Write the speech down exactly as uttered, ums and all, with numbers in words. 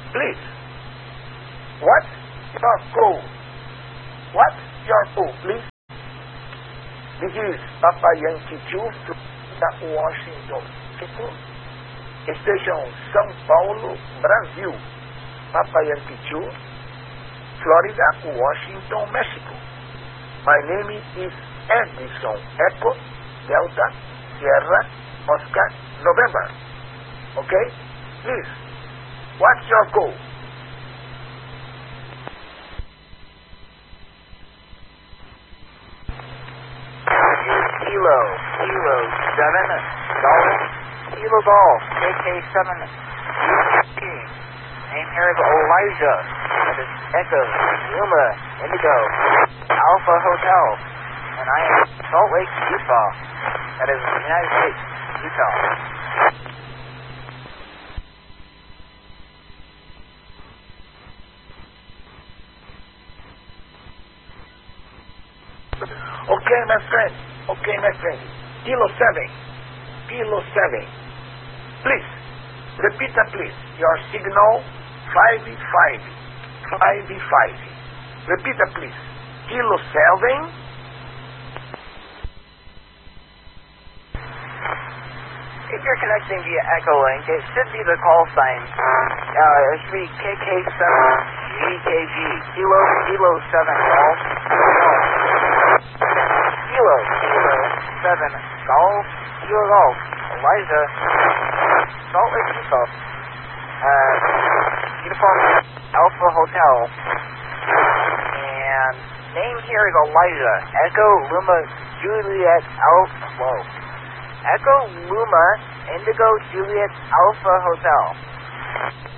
Please. What's your code? What's your code, please? This is Papa Yankee two, Washington. Station São Paulo, Brasil. Papa Yankee two, Florida, Washington, Mexico. My name is Edison Echo Delta Sierra Oscar November. Okay? Please, what's your code? Kilo, Kilo seven, Golf, Kilo Golf, K K seven, name here is Elijah, that is Echo, Lima, Indigo, Alpha Hotel, and I am Salt Lake, Utah, that is United States, Utah. Okay, my friend. Okay, my friend. Kilo seven. Kilo seven. Please, repeat that, please. Your signal, five five. five five. Repeat that, please. Kilo seven. If you're connecting via Echo Link, it should be the call sign. Uh, it should be K K seven G K G. Kilo, Kilo seven, Golf. Kilo, Kilo seven, Golf. Kilo Golf. Elijah. Salt Lake, Utah. Uh, Uniform Alpha Hotel. And name here is Elijah. Echo Luma Juliet Alpha. Whoa. Echo Luma Indigo Juliet Alpha Hotel.